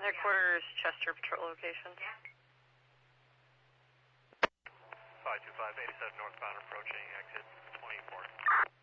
Headquarters, Chester Patrol location. 525, 87 northbound approaching exit 24.